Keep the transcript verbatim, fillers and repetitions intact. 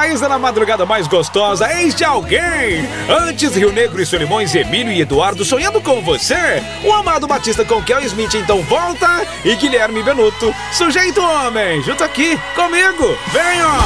Maísa na madrugada mais gostosa, eis de alguém. Antes, Rio Negro e Solimões, Emílio e Eduardo sonhando com você. O Amado Batista com Kel Smith então volta. E Guilherme Benuto, Sujeito Homem, junto aqui comigo. Venha!